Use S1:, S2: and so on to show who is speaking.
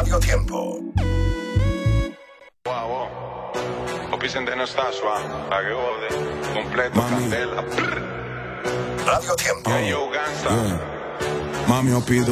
S1: Radio Tiempo.
S2: Wow. Opicente no sta su la che ode. Completo, candela.
S1: Radio Tiempo.
S2: Yo, gangsta.
S3: Mami, yo pido